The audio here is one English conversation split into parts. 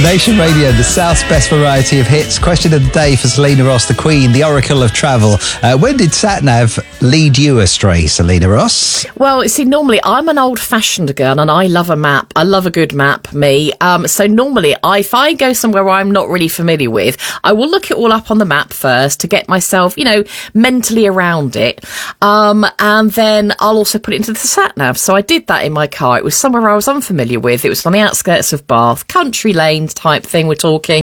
Nation Radio, the South's best variety of hits. Question of the day for Selena Ross, the Queen, the Oracle of Travel. When did Satnav lead you astray, Selena Ross? Well, see, normally I'm an old-fashioned girl and I love a map. I love a good map, me. So normally, if I go somewhere where I'm not really familiar with, I will look it all up on the map first to get myself, mentally around it. And then I'll also put it into the sat-nav. So I did that in my car. It was somewhere I was unfamiliar with. It was on the outskirts of Bath, country lanes type thing we're talking.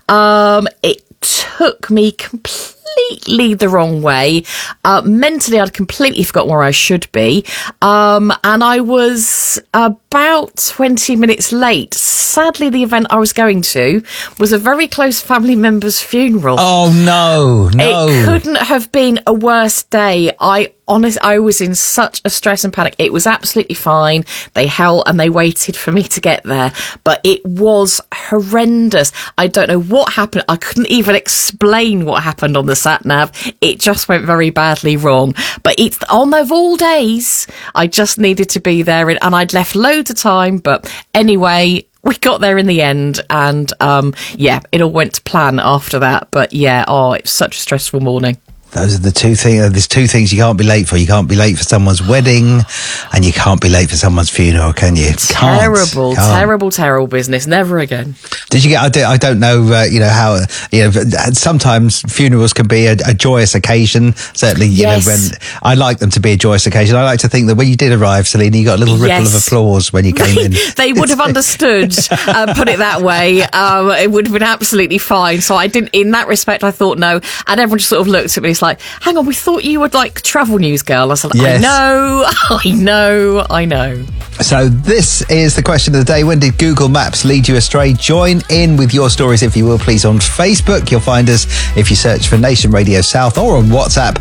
It took me completely the wrong way. Mentally, I'd completely forgotten where I should be. And I was about 20 minutes late. Sadly, the event I was going to was a very close family member's funeral. Oh, no. It couldn't have been a worse day. I was in such a stress and panic. It was absolutely fine. They held and they waited for me to get there, but it was horrendous. I don't know what happened. I couldn't even explain what happened on the sat-nav. It just went very badly wrong. But it's on of all days, I just needed to be there, and I'd left loads of time. But anyway, we got there in the end, and it all went to plan after that. But it's such a stressful morning. Those are the two things. There's two things you can't be late for. You can't be late for someone's wedding, and you can't be late for someone's funeral, can you? Terrible business. Never again. Did you get? I don't know. How sometimes funerals can be a joyous occasion. Certainly, when I like them to be a joyous occasion. I like to think that when you did arrive, Selena, you got a little ripple of applause when you came in. They would have understood. Put it that way. It would have been absolutely fine. So I didn't. In that respect, I thought no, and everyone just sort of looked at me. It's like, hang on, we thought you were like travel news girl. I said, yes. I know. So this is the question of the day. When did Google Maps lead you astray? Join in with your stories, if you will, please, on Facebook. You'll find us if you search for Nation Radio South, or on WhatsApp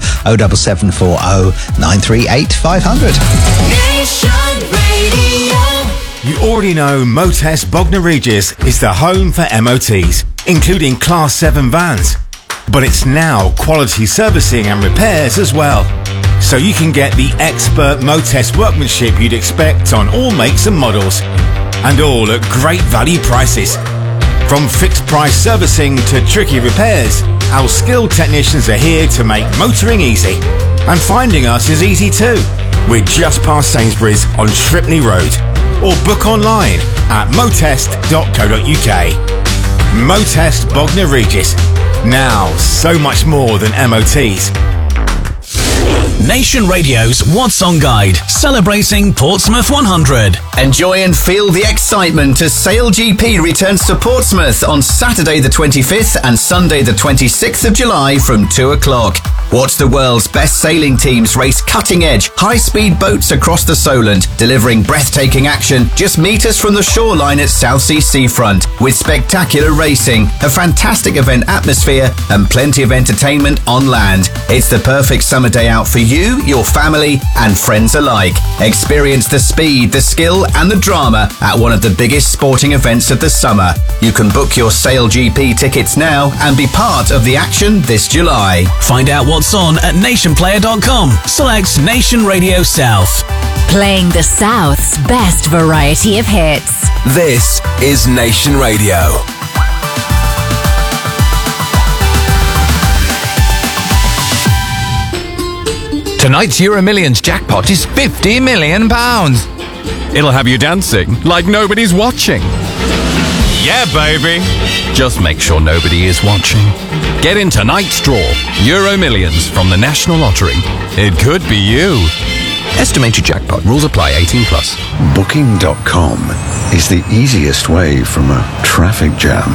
07740 938 500. Nation Radio. You already know Motest Bognor Regis is the home for MOTs, including Class 7 vans. But it's now quality servicing and repairs as well. So you can get the expert Motest workmanship you'd expect on all makes and models. And all at great value prices. From fixed price servicing to tricky repairs, our skilled technicians are here to make motoring easy. And finding us is easy too. We're just past Sainsbury's on Shripney Road. Or book online at motest.co.uk. Motest Bognor Regis. Now, so much more than MOTs. Nation Radio's What's On Guide, celebrating Portsmouth 100. Enjoy and feel the excitement as Sail GP returns to Portsmouth on Saturday the 25th and Sunday the 26th of July from 2 o'clock. Watch the world's best sailing teams race cutting-edge, high-speed boats across the Solent, delivering breathtaking action just metres from the shoreline at Southsea Seafront, with spectacular racing, a fantastic event atmosphere, and plenty of entertainment on land. It's the perfect summer day out for you, your family, and friends alike. Experience the speed, the skill, and the drama at one of the biggest sporting events of the summer. You can book your Sail GP tickets now and be part of the action this July. Find out what's on at nationplayer.com. Select Nation Radio South. Playing the South's best variety of hits. This is Nation Radio. Tonight's Euro Millions jackpot is £50 million. It'll have you dancing like nobody's watching. Yeah, baby. Just make sure nobody is watching. Get in tonight's draw. Euro Millions from the National Lottery. It could be you. Estimated jackpot. Rules apply. 18+. Booking.com is the easiest way from a traffic jam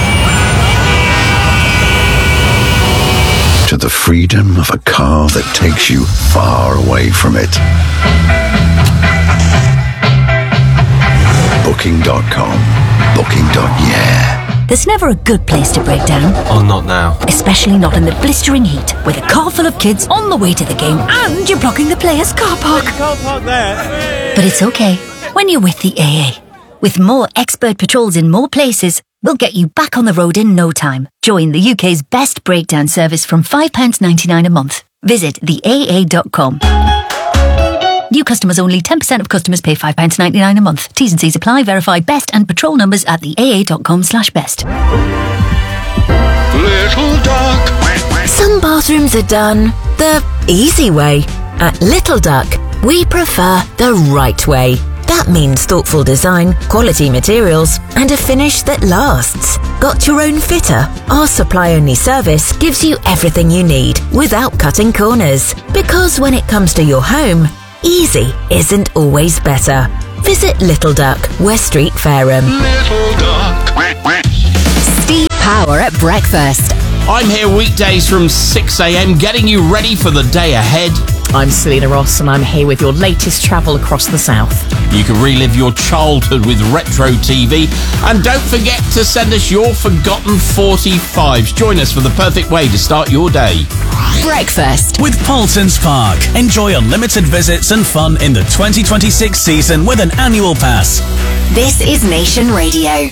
to the freedom of a car that takes you far away from it. Booking.com. Booking.yeah. There's never a good place to break down. Oh, not now. Especially not in the blistering heat, with a car full of kids on the way to the game and you're blocking the players' car park. You can't park there. But it's okay when you're with the AA. With more expert patrols in more places, we'll get you back on the road in no time. Join the UK's best breakdown service from £5.99 a month. Visit theaa.com. New customers only. 10% of customers pay £5.99 a month. T's and C's apply. Verify best and patrol numbers at theaa.com/best. Little Duck. Some bathrooms are done the easy way. At Little Duck, we prefer the right way. That means thoughtful design, quality materials, and a finish that lasts. Got your own fitter? Our supply-only service gives you everything you need without cutting corners. Because when it comes to your home, easy isn't always better. Visit Little Duck, West Street, Fareham. Little Duck. Steve Power at breakfast. I'm here weekdays from 6 a.m. getting you ready for the day ahead. I'm Selena Ross and I'm here with your latest travel across the south. You can relive your childhood with retro TV. And don't forget to send us your forgotten 45s. Join us for the perfect way to start your day. Breakfast with Paulson's Park. Enjoy unlimited visits and fun in the 2026 season with an annual pass. This is Nation Radio.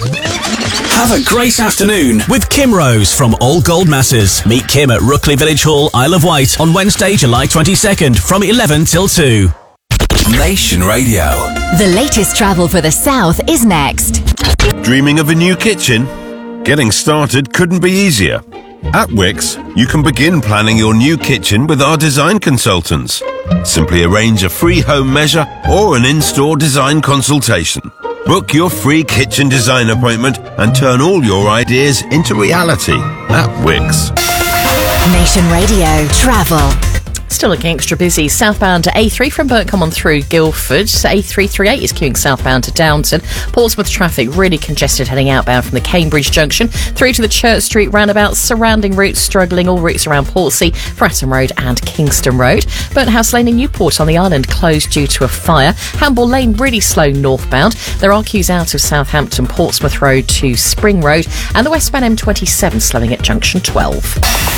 Have a great afternoon with Kim Rose from All Gold Masses. Meet Kim at Rookley Village Hall, Isle of Wight on Wednesday, July 22nd from 11 till 2. Nation Radio. The latest travel for the south is next. Dreaming of a new kitchen? Getting started couldn't be easier. At Wix, you can begin planning your new kitchen with our design consultants. Simply arrange a free home measure or an in-store design consultation. Book your free kitchen design appointment and turn all your ideas into reality at Wix. Nation Radio Travel. Still looking extra busy. Southbound to A3 from Burncombe on through Guildford. A338 is queuing southbound to Downton. Portsmouth traffic really congested heading outbound from the Cambridge Junction through to the Church Street roundabout. Surrounding routes struggling. All routes around Portsea, Fratton Road and Kingston Road. Burnt House Lane in Newport on the island closed due to a fire. Hamble Lane really slow northbound. There are queues out of Southampton Portsmouth Road to Spring Road. And the westbound M27 slowing at Junction 12.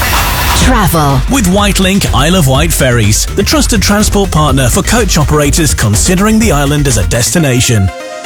Travel with Whitelink Isle of Wight Ferries, the trusted transport partner for coach operators considering the island as a destination.